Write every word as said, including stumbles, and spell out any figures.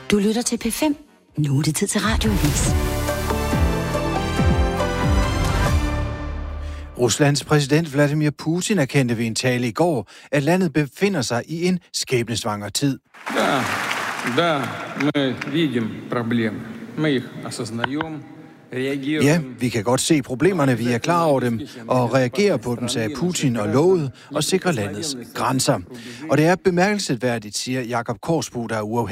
Du lytter til P fem. Nu er det tid til Radioavis. Ruslands præsident Vladimir Putin erkendte ved en tale i går, at landet befinder sig i en skæbnesvanger tid. Да, да, мы видим проблемы. Мы их осознаем. Ja, vi kan godt se problemerne, vi er klar over dem, og reagerer på dem, sagde Putin og lovede at sikre landets grænser. Og det er bemærkelsesværdigt, siger Jakob Korsbo, der er uafhængig